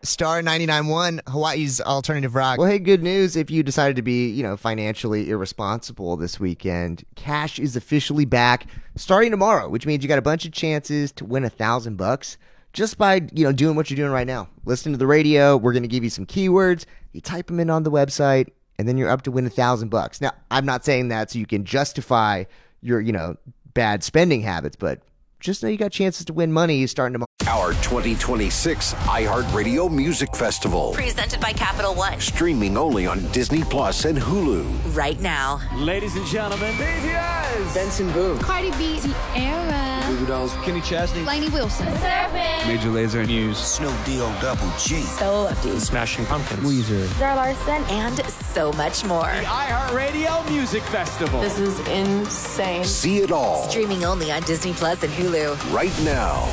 Star 99.1, Hawaii's alternative rock. Well, hey, good news. If you decided to be, financially irresponsible this weekend, Cash is officially back starting tomorrow, which means you got a bunch of chances to win $1,000 just by, doing what you're doing right now. Listening to the radio, we're going to give you some keywords. You type them in on the website, and then you're up to win $1,000. Now, I'm not saying that so you can justify your, bad spending habits, but just know you got chances to win money starting tomorrow. Our 2026 iHeartRadio Music Festival. Presented by Capital One. Streaming only on Disney Plus and Hulu. Right now. Ladies and gentlemen, BTS. Benson Boone. Cardi B. Tierra. Goo Goo Dolls. Kenny Chesney. Lainey Wilson. Surfing. Major Lazer News. Snoop Double G. Stella Lefty. Smashing Pumpkins. Weezer. Zara Larson. And so much more. The iHeartRadio Music Festival. This is insane. See it all. Streaming only on Disney Plus and Hulu. Right now.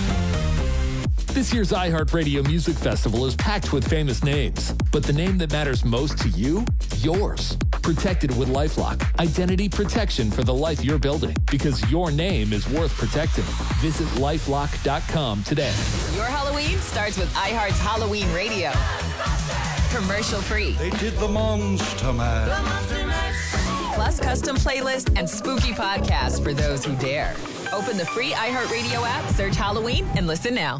This year's iHeartRadio Music Festival is packed with famous names, but the name that matters most to you? Yours. Protected with LifeLock. Identity protection for the life you're building, because your name is worth protecting. Visit LifeLock.com today. Your Halloween starts with iHeart's Halloween Radio. Commercial free. They did the Monster Mash. Plus custom playlist and spooky podcasts for those who dare. Open the free iHeartRadio app, search Halloween, and listen now.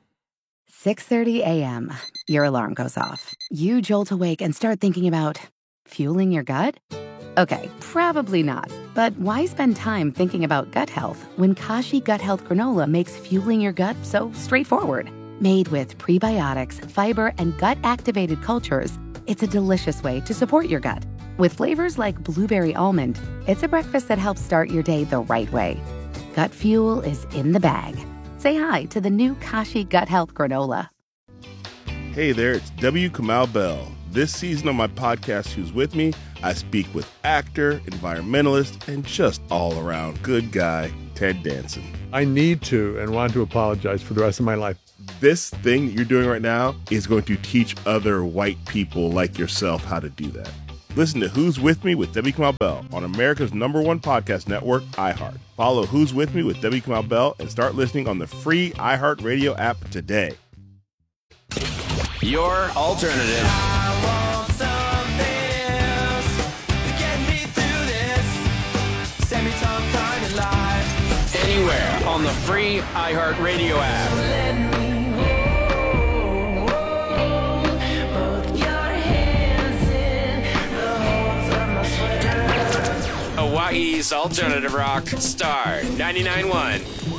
6:30 a.m. Your alarm goes off. You jolt awake and start thinking about fueling your gut? Okay, probably not. But why spend time thinking about gut health when Kashi Gut Health Granola makes fueling your gut so straightforward? Made with prebiotics, fiber, and gut-activated cultures, it's a delicious way to support your gut. With flavors like blueberry almond, it's a breakfast that helps start your day the right way. Gut fuel is in the bag. Say hi to the new Kashi Gut Health Granola. Hey there, it's W. Kamau Bell. This season on my podcast, Who's With Me, I speak with actor, environmentalist, and just all-around good guy, Ted Danson. I need to and want to apologize for the rest of my life. This thing that you're doing right now is going to teach other white people like yourself how to do that. Listen to Who's With Me with Debbie Kamau Bell on America's #1 podcast network, iHeart. Follow Who's With Me with Debbie Kamau Bell and start listening on the free iHeartRadio app today. Your alternative. I want something else to get me through this. Send me some kind of life. Anywhere on the free iHeartRadio app. Hawaii's alternative rock, Star 99.1.